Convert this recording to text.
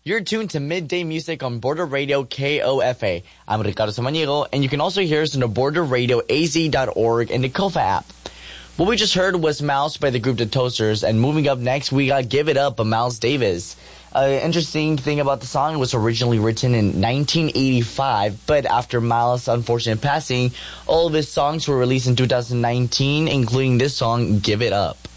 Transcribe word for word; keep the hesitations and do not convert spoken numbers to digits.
You're tuned to Midday Music on Border Radio K O F A. I'm Ricardo Samaniego, and you can also hear us on the border radio a z dot org and the Kofa app. What we just heard was Mouse by the group The Toasters, and moving up next, we got Give It Up by Miles Davis. Uh, interesting thing about the song, it was originally written in nineteen eighty-five, but after Miles' unfortunate passing, all of his songs were released in two thousand nineteen, including this song, Give It Up.